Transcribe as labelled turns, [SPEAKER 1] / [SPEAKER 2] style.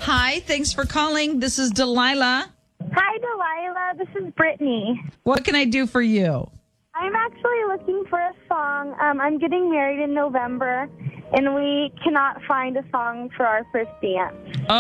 [SPEAKER 1] Hi, thanks for calling. This is Delilah.
[SPEAKER 2] Hi, Delilah. This is Brittany.
[SPEAKER 1] What can I do for you?
[SPEAKER 2] I'm actually looking for a song. I'm getting married in November, and we cannot find a song for our first dance.